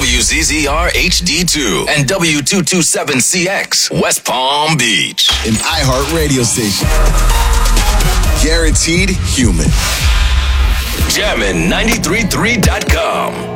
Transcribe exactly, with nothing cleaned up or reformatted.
W Z Z R H D two and W two twenty-seven C X, West Palm Beach. An iHeart radio station. Guaranteed human. Jammin' nine three three dot com.